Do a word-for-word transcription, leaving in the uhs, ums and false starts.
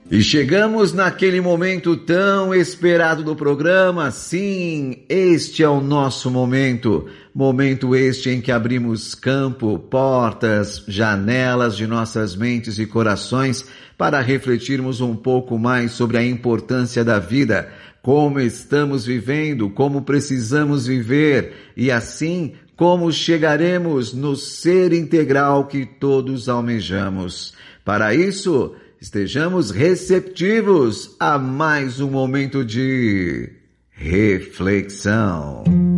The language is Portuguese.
E chegamos naquele momento tão esperado do programa. Sim, este é o nosso momento. Momento este em que abrimos campo, portas, janelas de nossas mentes e corações para refletirmos um pouco mais sobre a importância da vida, como estamos vivendo, como precisamos viver e assim como chegaremos no ser integral que todos almejamos. Para isso, estejamos receptivos a mais um momento de reflexão.